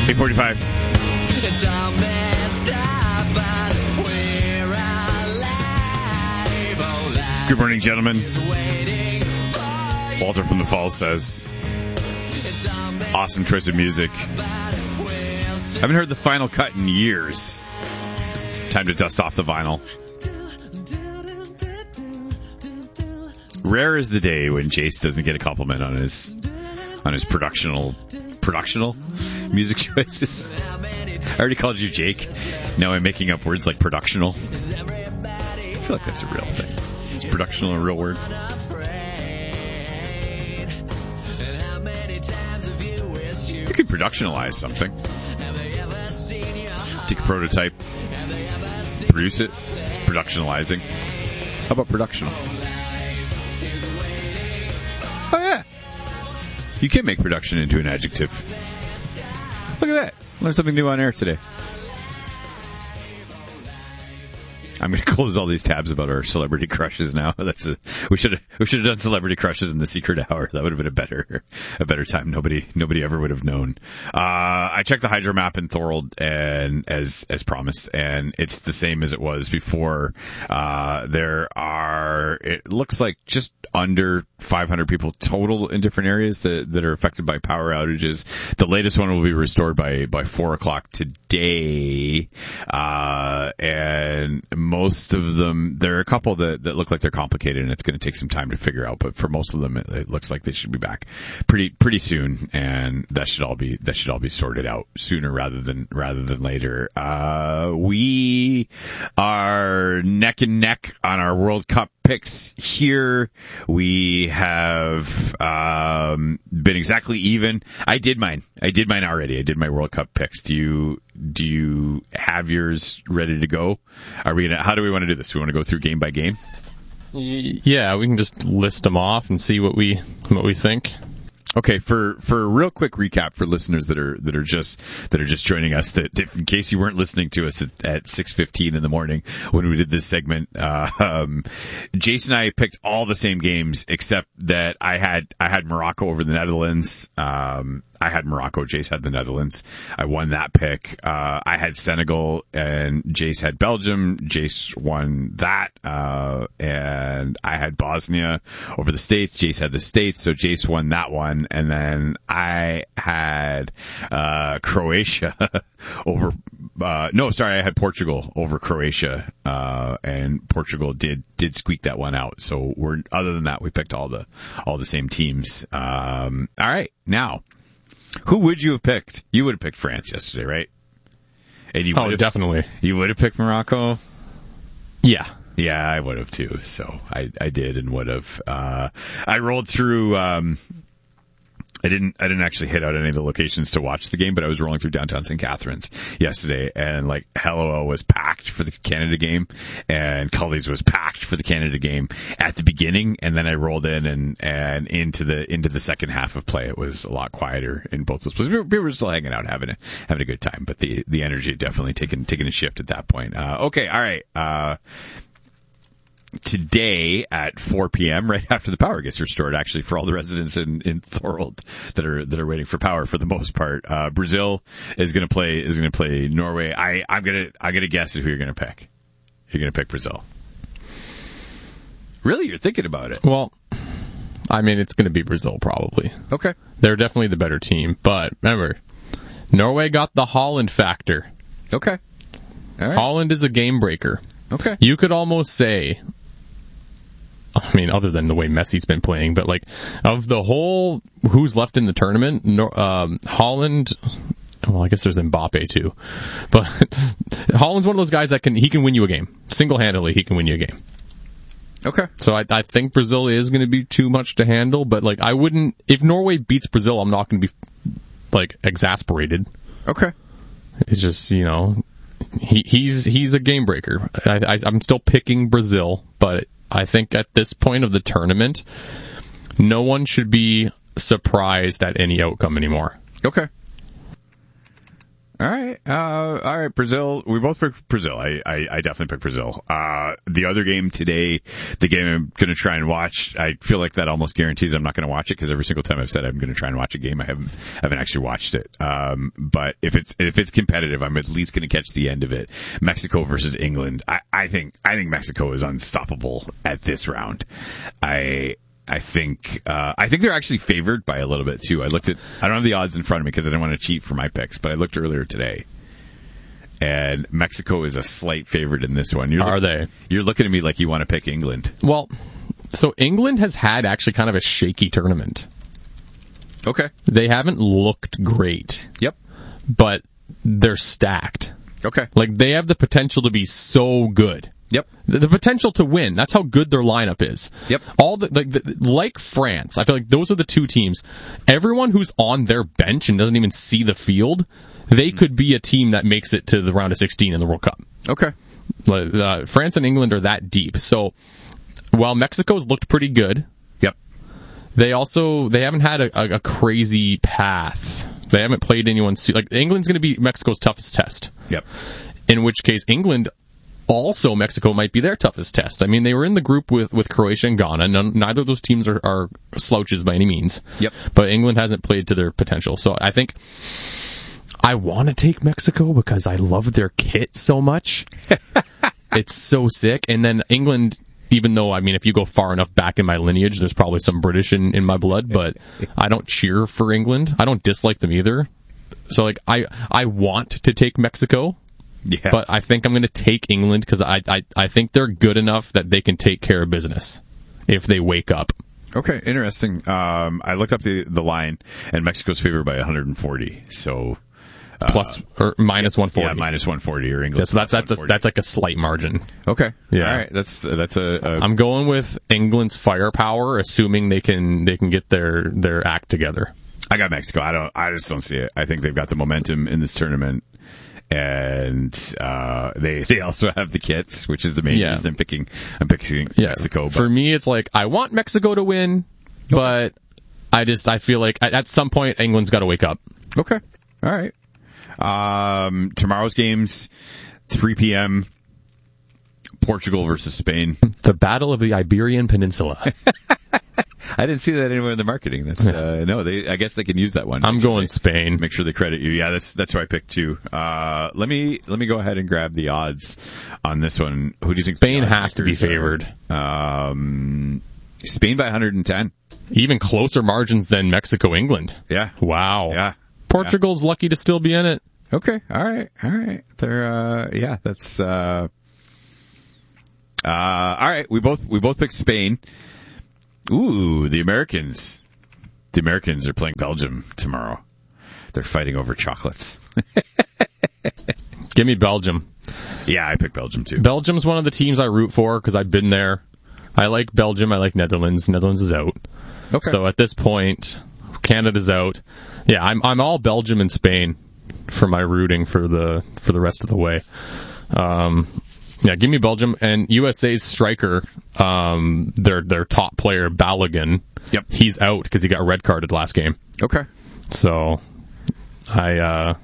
8:45. It's all messed up, but we're alive. Oh, life Good morning, gentlemen. is waiting for you. Walter from the Falls says, It's all messed awesome choice of music. up, but we'll see. Haven't heard the Final Cut in years. Time to dust off the vinyl. Rare is the day when Jace doesn't get a compliment on his productional music choices. I already called you Jake. Now I'm making up words like productional. I feel like that's a real thing. Is productional a real word? You could productionalize something. Take a prototype, produce it. It's productionalizing. How about productional? Oh, yeah. You can make production into an adjective. Look at that. Learned something new on air today. I'm going to close all these tabs about our celebrity crushes now. We should have done celebrity crushes in the secret hour. That would have been a better time. Nobody ever would have known. I checked the hydro map in Thorold, and as promised, and it's the same as it was before. It looks like just under 500 people total in different areas that are affected by power outages. The latest one will be restored by 4:00 today, and most of them, there are a couple that look like they're complicated and it's going to take some time to figure out, but for most of them it looks like they should be back pretty soon, and that should all be sorted out sooner rather than later. We are neck and neck on our World Cup picks here. We have been exactly even. I did mine already. I did my World Cup picks. Do you have yours ready to go? How do we want to do this? We want to go through game by game? Yeah, we can just list them off and see what we think. Okay, for a real quick recap for listeners that are just joining us, that in case you weren't listening to us at 6:15 in the morning when we did this segment, Jason and I picked all the same games except that I had Morocco over the Netherlands. I had Morocco, Jace had the Netherlands. I won that pick. I had Senegal and Jace had Belgium. Jace won that. And I had Bosnia over the States. Jace had the States, so Jace won that one. And then I had Croatia over I had Portugal over Croatia. And Portugal did squeak that one out. So other than that, we picked all the same teams. All right, now. Who would you have picked? You would have picked France yesterday, right? And Definitely. You would have picked Morocco? Yeah. Yeah, I would have too. So I did and would have. I rolled through. I didn't actually hit out any of the locations to watch the game, but I was rolling through downtown St. Catharines yesterday, and like Hello was packed for the Canada game, and Cully's was packed for the Canada game at the beginning, and then I rolled in and into the second half of play. It was a lot quieter in both those places. We were still hanging out, having a good time, but the energy had definitely taken a shift at that point. Okay, all right. Today at 4 p.m., right after the power gets restored, actually, for all the residents in Thorold that are waiting for power for the most part, Brazil is going to play Norway. I'm gonna guess who you're going to pick. You're going to pick Brazil. Really, you're thinking about it? Well, I mean, it's going to be Brazil probably. Okay, they're definitely the better team, but remember, Norway got the Haaland factor. Okay, all right. Haaland is a game breaker. Okay, you could almost say. I mean, other than the way Messi's been playing, but like of the whole who's left in the tournament, Haaland. Well, I guess there's Mbappe too, but Haaland's one of those guys that can win you a game single-handedly. He can win you a game. Okay. So I think Brazil is going to be too much to handle, but like I wouldn't if Norway beats Brazil, I'm not going to be like exasperated. Okay. It's just he's a game breaker. I'm still picking Brazil, but. I think at this point of the tournament, no one should be surprised at any outcome anymore. Okay. All right. Brazil. We both picked Brazil. I definitely picked Brazil. The other game today, the game I'm going to try and watch, I feel like that almost guarantees I'm not going to watch it because every single time I've said I'm going to try and watch a game, I haven't actually watched it. But if it's competitive, I'm at least going to catch the end of it. Mexico versus England. I think Mexico is unstoppable at this round. I think they're actually favored by a little bit too. I don't have the odds in front of me because I didn't want to cheat for my picks, but I looked earlier today. And Mexico is a slight favorite in this one. Are they? You're looking at me like you want to pick England. Well, so England has had actually kind of a shaky tournament. Okay. They haven't looked great. Yep. But they're stacked. Okay. Like, they have the potential to be so good. Yep. The potential to win. That's how good their lineup is. Yep. Like France, I feel like those are the two teams. Everyone who's on their bench and doesn't even see the field, they could be a team that makes it to the round of 16 in the World Cup. Okay. France and England are that deep. So while Mexico's looked pretty good, yep, they haven't had a crazy path. They haven't played anyone. Like, England's going to be Mexico's toughest test. Yep. In which case, also Mexico might be their toughest test. I mean, they were in the group with Croatia and Ghana. Neither of those teams are slouches by any means. Yep. But England hasn't played to their potential. So I think I want to take Mexico because I love their kit so much. It's so sick. And then England, even though, I mean, if you go far enough back in my lineage, there's probably some British in my blood, but I don't cheer for England. I don't dislike them either. So, like, I want to take Mexico. Yeah. But I think I'm going to take England because I think they're good enough that they can take care of business if they wake up. Okay, interesting. I looked up the line, and Mexico's favored by 140. So plus or minus 140. Yeah, minus 140 or England. Yeah, so that's like a slight margin. Okay. Yeah. All right. That's I'm going with England's firepower, assuming they can get their act together. I got Mexico. I just don't see it. I think they've got the momentum in this tournament. And they also have the kits, which is the main reason I'm picking Mexico. But for me, it's like I want Mexico to win, but I feel like at some point England's got to wake up. Okay, all right. Tomorrow's games, 3 p.m. Portugal versus Spain. The Battle of the Iberian Peninsula. I didn't see that anywhere in the marketing. That's no. I guess they can use that one. I'm going Spain. Make sure they credit you. Yeah, that's who I picked too. Let me go ahead and grab the odds on this one. Who do you think Spain has to be favored? Spain by 110. Even closer margins than Mexico, England. Yeah. Wow. Yeah. Portugal's lucky to still be in it. Okay. All right. They're that's all right. We both picked Spain. Ooh, the Americans. The Americans are playing Belgium tomorrow. They're fighting over chocolates. Give me Belgium. Yeah, I picked Belgium too. Belgium's one of the teams I root for because I've been there. I like Belgium. I like Netherlands. Netherlands is out. Okay. So at this point, Canada's out. Yeah, I'm all Belgium and Spain for my rooting for the rest of the way. Yeah, give me Belgium and USA's striker, their top player Balogun. Yep. He's out because he got red carded last game. Okay. So